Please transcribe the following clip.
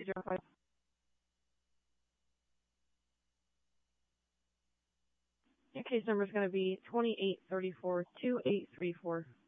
205. Your case number is going to be 2834-2834.